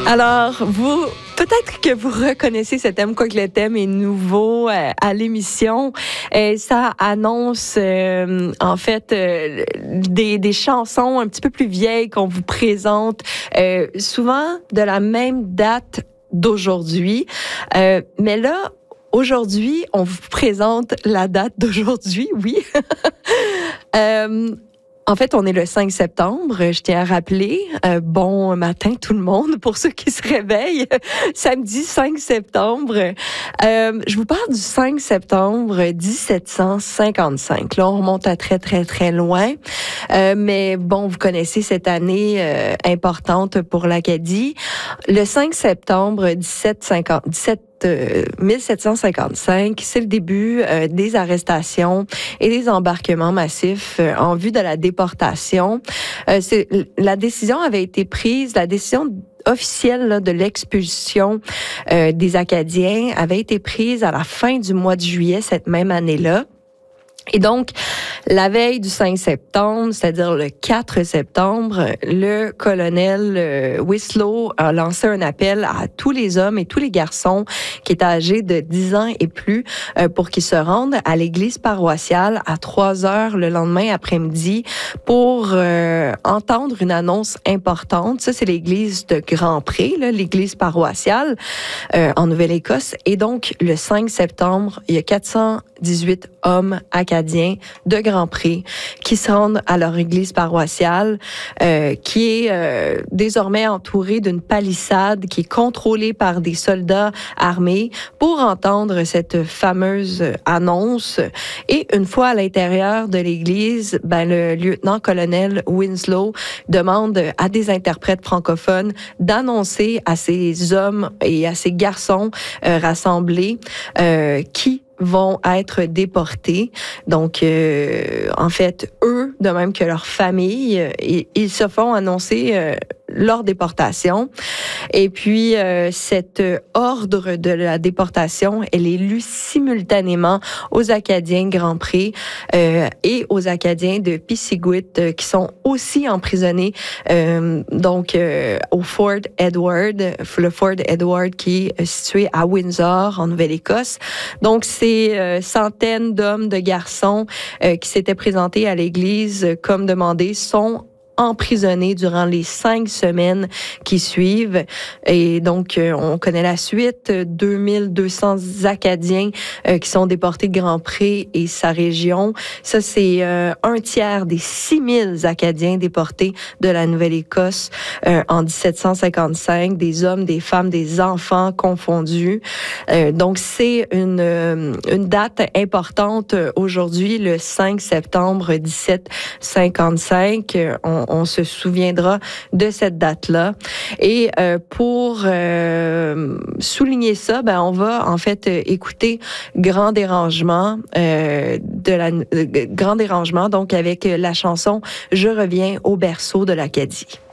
Alors, peut-être que vous reconnaissez ce thème, quoique le thème est nouveau à l'émission. Ça annonce, en fait, des chansons un petit peu plus vieilles qu'on vous présente, souvent de la même date d'aujourd'hui. Mais là, aujourd'hui, on vous présente la date d'aujourd'hui, oui. En fait, on est le 5 septembre. Je tiens à rappeler, bon matin tout le monde pour ceux qui se réveillent. Samedi 5 septembre. Je vous parle du 5 septembre 1755. Là, on remonte à très, très, très loin. Mais bon, vous connaissez cette année importante pour l'Acadie. Le 5 septembre 1755, c'est le début des arrestations et des embarquements massifs en vue de la déportation. La décision avait été prise, la décision officielle là, de l'expulsion des Acadiens avait été prise à la fin du mois de juillet cette même année-là. Et donc, la veille du 5 septembre, c'est-à-dire le 4 septembre, le colonel Winslow a lancé un appel à tous les hommes et tous les garçons qui étaient âgés de 10 ans et plus pour qu'ils se rendent à l'église paroissiale à 3 heures le lendemain après-midi pour entendre une annonce importante. Ça, c'est l'église de Grand-Pré, là, l'église paroissiale en Nouvelle-Écosse. Et donc, le 5 septembre, il y a 418 hommes acadiens de Grand-Pré qui se rendent à leur église paroissiale qui est désormais entourée d'une palissade qui est contrôlée par des soldats armés pour entendre cette fameuse annonce. Et une fois à l'intérieur de l'église, le lieutenant-colonel Winslow demande à des interprètes francophones d'annoncer à ces hommes et à ces garçons rassemblés qui vont être déportés. Donc, en fait, eux, de même que leurs familles, ils se font annoncer leur déportation. Et puis, cette ordre de la déportation, elle est lue simultanément aux Acadiens de Grand-Pré et aux Acadiens de Pisiquid qui sont aussi emprisonnés au Fort Edward, le Fort Edward qui est situé à Windsor, en Nouvelle-Écosse. Donc, ces centaines d'hommes, de garçons qui s'étaient présentés à l'église comme demandé sont emprisonnés durant les 5 semaines qui suivent. Et donc, on connaît la suite. 2200 Acadiens qui sont déportés de Grand-Pré et sa région. Ça, c'est un tiers des 6000 Acadiens déportés de la Nouvelle-Écosse en 1755. Des hommes, des femmes, des enfants confondus. Donc, c'est une date importante aujourd'hui, le 5 septembre 1755. On se souviendra de cette date-là. Et pour souligner ça, on va en fait écouter Grand Dérangement, Grand Dérangement, donc avec la chanson Je reviens au berceau de l'Acadie.